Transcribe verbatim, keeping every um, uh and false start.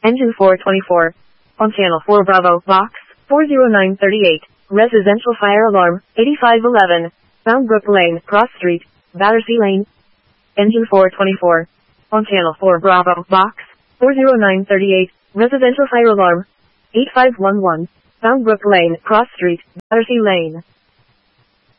Engine four twenty-four. On channel four Bravo, box four zero nine three eight. Residential fire alarm, eighty-five eleven. Bound Brook Lane, Cross Street, Battersea Lane. Engine four twenty-four. On channel four Bravo, box four zero nine three eight. Residential fire alarm, eight five one one. Bound Brook Lane, Cross Street, Battersea Lane.